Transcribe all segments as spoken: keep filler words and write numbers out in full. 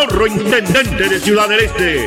Chamorro, intendente de Ciudad del Este.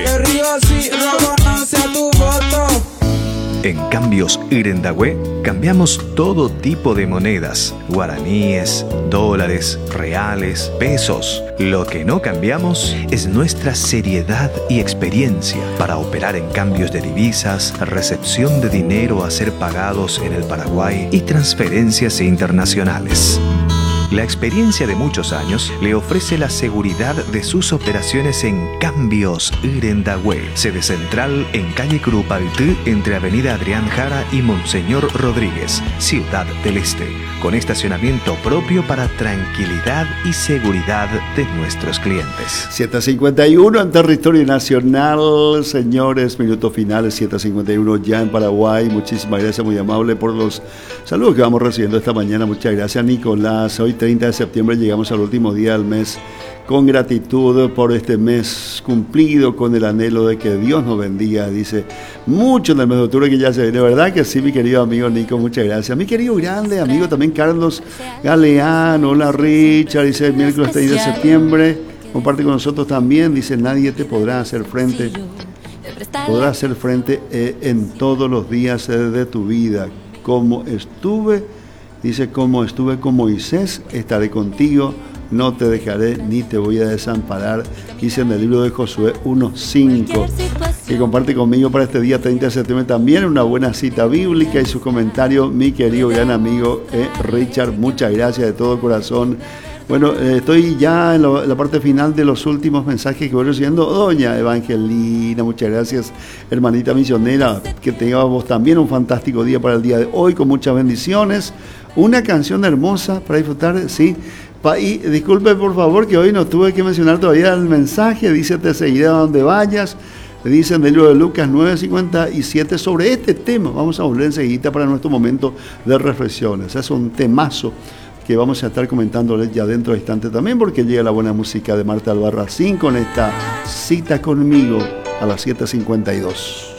En Cambios Irendahue cambiamos todo tipo de monedas, guaraníes, dólares, reales, pesos. Lo que no cambiamos es nuestra seriedad y experiencia para operar en cambios de divisas, recepción de dinero a ser pagados en el Paraguay y transferencias internacionales. La experiencia de muchos años le ofrece la seguridad de sus operaciones en Cambios Irendahue, sede central en calle Curupaytí, entre avenida Adrián Jara y Monseñor Rodríguez, Ciudad del Este, con estacionamiento propio para tranquilidad y seguridad de nuestros clientes. siete cincuenta y uno en territorio nacional, señores, minutos finales, siete cincuenta y uno ya en Paraguay. Muchísimas gracias, muy amable por los saludos que vamos recibiendo esta mañana. Muchas gracias, Nicolás. Hoy treinta de septiembre llegamos al último día del mes, con gratitud por este mes cumplido, con el anhelo de que Dios nos bendiga. Dice mucho en el mes de octubre que ya se viene, ¿verdad que sí, mi querido amigo Nico? Muchas gracias. Mi querido grande amigo también Carlos Galeano, hola Richard, dice el miércoles treinta de septiembre, comparte con nosotros también, dice nadie te podrá hacer frente, podrá hacer frente eh, en todos los días eh, de tu vida, como estuve, dice como estuve con Moisés, estaré contigo, no te dejaré ni te voy a desamparar, dice en el libro de Josué uno cinco, que comparte conmigo para este día treinta de septiembre también una buena cita bíblica y su comentario, mi querido gran amigo eh, Richard, muchas gracias de todo corazón. Bueno, eh, estoy ya en la, la parte final de los últimos mensajes que voy recibiendo. Doña Evangelina, muchas gracias, hermanita misionera, que tengamos también un fantástico día para el día de hoy, con muchas bendiciones, una canción hermosa para disfrutar, sí. Y disculpe por favor que hoy no tuve que mencionar todavía el mensaje, dice te seguiré a donde vayas, dice en el libro de Lucas nueve cincuenta y siete, sobre este tema vamos a volver enseguida para nuestro momento de reflexiones. Es un temazo que vamos a estar comentándoles ya dentro de instante también, porque llega la buena música de Marta Albarracín con esta cita conmigo a las siete cincuenta y dos.